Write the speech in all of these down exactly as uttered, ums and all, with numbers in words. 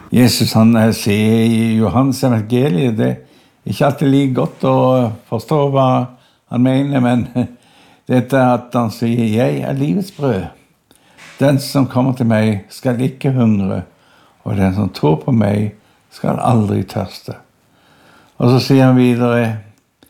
Jesus han sier i Johans evangeliet, det er ikke alltid like godt å forstå hva han mener, men dette er at han sier, jeg er livets brød. Den som kommer til meg skal ikke hungre, og den som tror på meg skal aldri tørste. Og så sier han videre,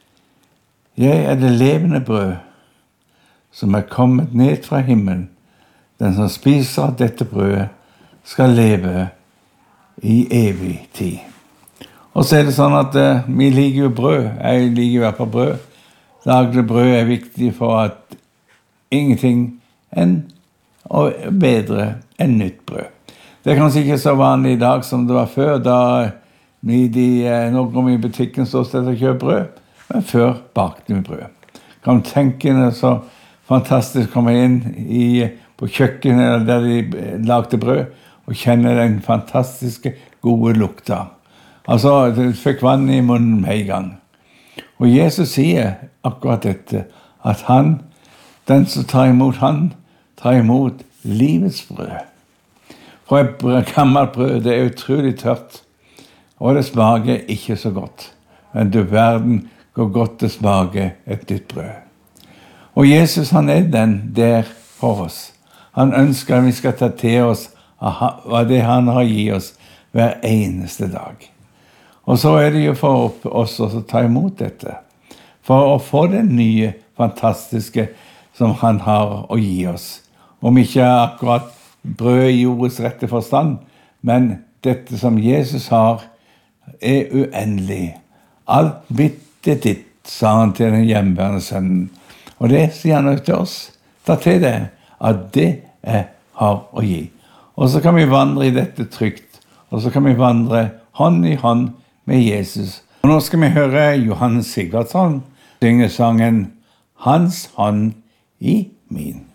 jeg er det levende brød, som er kommet ned fra himmelen. Den som spiser av dette brødet skal leve i evig tid. Og så er det sånn at uh, vi liker jo brød. Jeg liker i hvert fall brød. Daglig brød er viktig for at ingenting enn og bedre enn nytt brød. Det er kanskje ikke så vanlig i dag som det var før, da vi de, uh, nå går vi i butikken så stedet og kjøper brød, men før bakte vi brød. Kan du tenke deg så fantastisk å komme inn i, på kjøkkenet der de lagde brød, og kjenne den fantastiske gode lukta. Altså, du fikk vann i munnen med en gang. Og Jesus sier akkurat dette, at han, den som tar imot han, tar imot livets brød. For et brød, gammelt brød, det er utrolig tørt, og det smaker ikke så godt. Men du verden, hvor godt det smaker et nytt brød. Og Jesus, han er den der for oss. Han ønsker at vi skal ta til oss hva det han har gitt oss hver eneste dag. Og så er det jo for oss å ta imot dette. For å få det nye, fantastiske som han har å gi oss. Om ikke akkurat brød i ordets rette forstand, men dette som Jesus har er uendelig. Alt mitt er ditt, sa han til den hjemmeværende sønnen. Og det sier han også til oss. Ta til det, at det er har å gi. Og så kan vi vandre i dette trygt, og så kan vi vandre hånd i hånd med Jesus. Og nå skal vi høre Johannes Sigvardsson synge sangen Hans hånd i min.